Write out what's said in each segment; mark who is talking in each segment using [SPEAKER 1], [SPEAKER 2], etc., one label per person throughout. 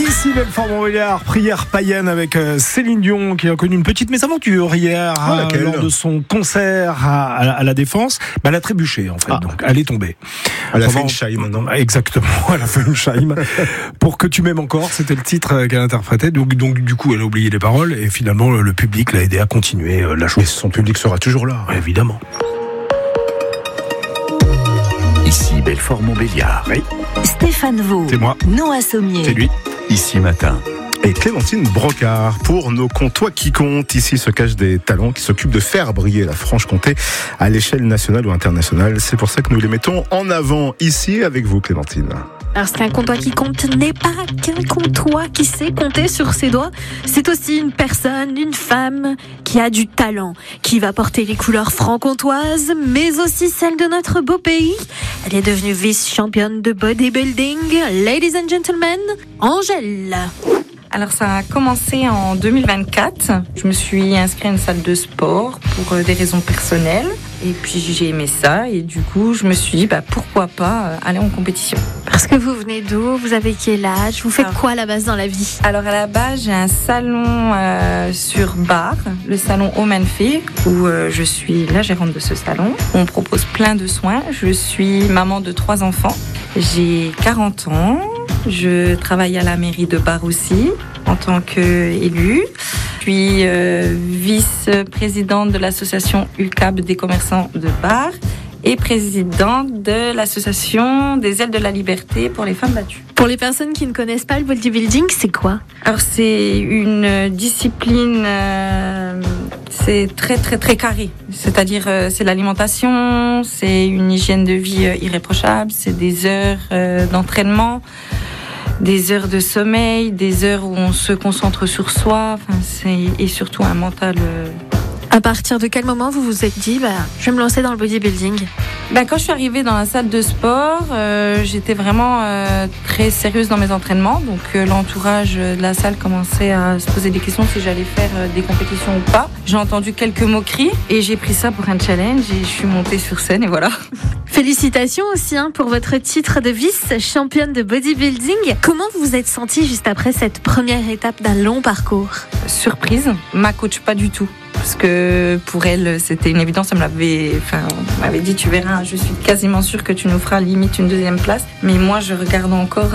[SPEAKER 1] Ici Belfort-Montbéliard, prière païenne avec Céline Dion qui a connu une petite mésaventure hier lors de son concert à la Défense. Elle a trébuché en fait, donc elle est tombée.
[SPEAKER 2] Elle a fait une chaîne maintenant.
[SPEAKER 1] Exactement, elle a fait une chaîne. Pour que tu m'aimes encore, c'était le titre qu'elle interprétait. Donc du coup, elle a oublié les paroles et finalement le public l'a aidé à continuer la chose.
[SPEAKER 2] Mais son public sera toujours là.
[SPEAKER 1] Évidemment.
[SPEAKER 3] Ici Belfort-Montbéliard.
[SPEAKER 1] Oui.
[SPEAKER 4] Stéphane Vaux.
[SPEAKER 1] C'est moi.
[SPEAKER 4] Noah Sommier.
[SPEAKER 1] C'est lui.
[SPEAKER 3] Ici Matin.
[SPEAKER 2] Et Clémentine Brocard, pour nos Comtois qui comptent, ici se cachent des talents qui s'occupent de faire briller la Franche-Comté à l'échelle nationale ou internationale. C'est pour ça que nous les mettons en avant ici avec vous, Clémentine.
[SPEAKER 5] Parce qu'un comtois qui compte n'est pas qu'un comtois qui sait compter sur ses doigts. C'est aussi une personne, une femme qui a du talent, qui va porter les couleurs franc-comtoises, mais aussi celles de notre beau pays. Elle est devenue vice-championne de bodybuilding. Ladies and gentlemen, Angèle.
[SPEAKER 6] Alors ça a commencé en 2024. Je me suis inscrite à une salle de sport pour des raisons personnelles. Et puis j'ai aimé ça et du coup je me suis dit pourquoi pas aller en compétition.
[SPEAKER 5] Parce que vous venez d'où? Vous avez quel âge? Vous faites quoi à la base dans la vie?
[SPEAKER 6] Alors à la base j'ai un salon sur Bar, le salon Home & Fay, où je suis la gérante de ce salon. On propose plein de soins. Je suis maman de 3 enfants. J'ai 40 ans. Je travaille à la mairie de Bar aussi en tant qu'élue. Je suis vice-présidente de l'association UCAB des commerçants de Bar et présidente de l'association des ailes de la liberté pour les femmes battues.
[SPEAKER 5] Pour les personnes qui ne connaissent pas le bodybuilding, c'est quoi?
[SPEAKER 6] Alors c'est une discipline, c'est très très très carré. C'est-à-dire c'est l'alimentation, c'est une hygiène de vie irréprochable, c'est des heures d'entraînement, des heures de sommeil, des heures où on se concentre sur soi, et surtout un mental.
[SPEAKER 5] À partir de quel moment vous vous êtes dit je vais me lancer dans le bodybuilding?
[SPEAKER 6] Quand je suis arrivée dans la salle de sport, j'étais vraiment très sérieuse dans mes entraînements. Donc l'entourage de la salle commençait à se poser des questions si j'allais faire des compétitions ou pas. J'ai entendu quelques moqueries et j'ai pris ça pour un challenge et je suis montée sur scène et voilà.
[SPEAKER 5] Félicitations aussi pour votre titre de vice-championne de bodybuilding. Comment vous vous êtes sentie juste après cette première étape d'un long parcours?
[SPEAKER 6] Surprise, ma coach pas du tout. Parce que pour elle, c'était une évidence. Elle m'avait dit, tu verras, je suis quasiment sûre que tu nous feras limite une 2e place. Mais moi, je regarde encore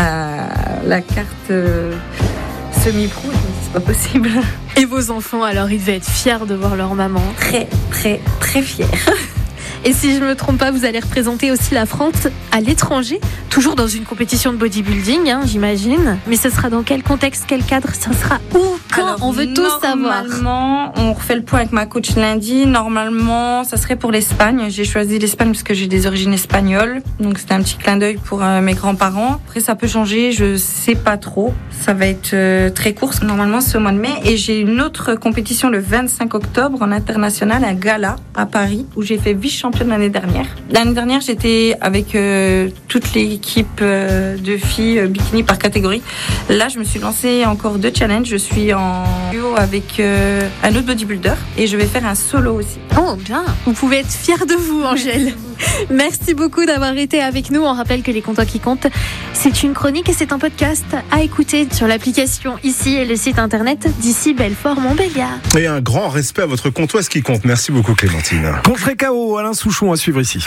[SPEAKER 6] la carte semi-pro. Je me dis, c'est pas possible.
[SPEAKER 5] Et vos enfants, alors, ils devaient être fiers de voir leur maman?
[SPEAKER 6] Très, très, très fiers.
[SPEAKER 5] Et si je ne me trompe pas, vous allez représenter aussi la France à l'étranger, toujours dans une compétition de bodybuilding, j'imagine. Mais ce sera dans quel contexte, quel cadre? Ça sera où? Quand? Alors, on veut tout savoir.
[SPEAKER 6] Normalement, on refait le point avec ma coach lundi. Normalement, ça serait pour l'Espagne. J'ai choisi l'Espagne parce que j'ai des origines espagnoles. Donc, c'était un petit clin d'œil pour mes grands-parents. Après, ça peut changer, je sais pas trop. Ça va être très court. Normalement, c'est au mois de mai. Et j'ai une autre compétition le 25 octobre en international, un gala à Paris, où j'ai fait vice-championne l'année dernière. L'année dernière, j'étais avec toute l'équipe de filles bikini par catégorie. Là, je me suis lancée encore 2 challenges. Je suis en duo avec un autre bodybuilder et je vais faire un solo aussi.
[SPEAKER 5] Oh, bien. Vous pouvez être fiers de vous, Angèle. Merci beaucoup d'avoir été avec nous. On rappelle que Les Comtois qui comptent, c'est une chronique et c'est un podcast à écouter sur l'application ici et le site internet d'Ici Belfort-Montbéliard.
[SPEAKER 2] Et un grand respect à votre Comtoise qui compte. Merci beaucoup, Clémentine.
[SPEAKER 1] Contre KO, Alain Souchon à suivre ici.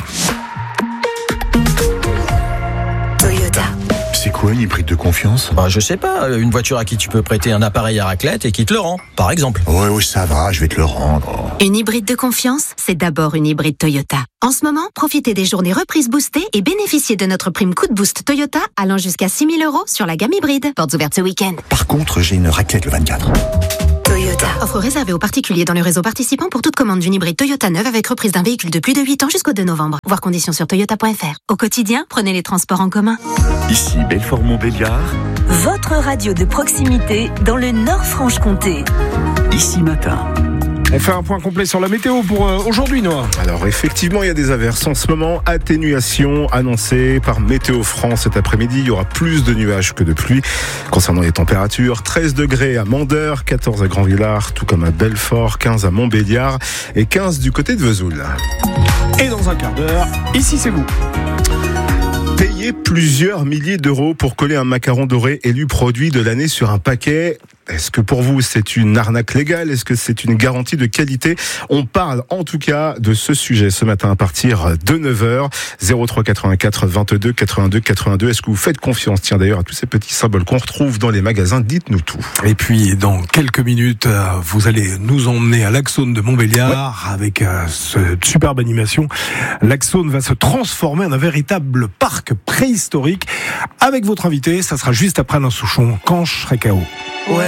[SPEAKER 4] Toyota.
[SPEAKER 3] C'est quoi une hybride de confiance?
[SPEAKER 7] Je sais pas, une voiture à qui tu peux prêter un appareil à raclette et qui te le rend, par exemple.
[SPEAKER 3] Oui, ça va, je vais te le rendre.
[SPEAKER 4] Une hybride de confiance, c'est d'abord une hybride Toyota. En ce moment, profitez des journées reprises boostées et bénéficiez de notre prime coup de boost Toyota allant jusqu'à 6 000 € sur la gamme hybride. Portes ouvertes ce week-end.
[SPEAKER 3] Par contre, j'ai une raclette le 24.
[SPEAKER 4] Toyota. Offre réservée aux particuliers dans le réseau participant pour toute commande d'une hybride Toyota neuve avec reprise d'un véhicule de plus de 8 ans jusqu'au 2 novembre. Voir conditions sur toyota.fr. Au quotidien, prenez les transports en commun.
[SPEAKER 3] Ici Belfort-Montbéliard.
[SPEAKER 4] Votre radio de proximité dans le Nord-Franche-Comté.
[SPEAKER 3] Ici Matin.
[SPEAKER 1] On fait un point complet sur la météo pour aujourd'hui, Noah.
[SPEAKER 2] Alors effectivement, il y a des averses en ce moment. Atténuation annoncée par Météo France cet après-midi. Il y aura plus de nuages que de pluie. Concernant les températures, 13 degrés à Mandeur, 14 à Grand-Villard, tout comme à Belfort, 15 à Montbéliard et 15 du côté de Vesoul.
[SPEAKER 1] Et dans un quart d'heure, ici c'est vous.
[SPEAKER 2] Payé payer plusieurs milliers d'euros pour coller un macaron doré élu produit de l'année sur un paquet. Est-ce que pour vous c'est une arnaque légale? Est-ce que c'est une garantie de qualité? On parle en tout cas de ce sujet ce matin à partir de 9h. 03 84 22 82 82. Est-ce que vous faites confiance, tiens d'ailleurs, à tous ces petits symboles qu'on retrouve dans les magasins? Dites-nous tout.
[SPEAKER 1] Et puis dans quelques minutes, vous allez nous emmener à l'Axone de Montbéliard avec cette superbe animation. L'Axone va se transformer en un véritable parc préhistorique. Avec votre invité, ça sera juste après Alain Souchon, quand je serai KO.